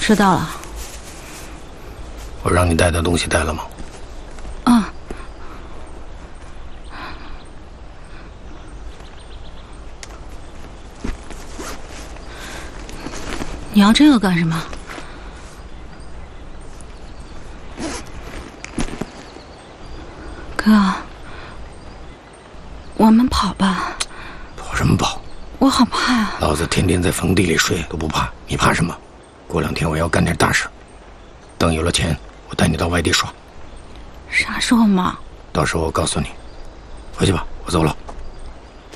收到了。 我让你带的东西带了吗？ 嗯。你要这个干什么？哥，我们跑吧。 跑什么跑？ 我好怕啊！ 老子天天在坟地里睡都不怕，你怕什么？过2天我要干点大事，等有了钱，我带你到外地耍。 啥时候嘛？ 到时候我告诉你。回去吧，我走了。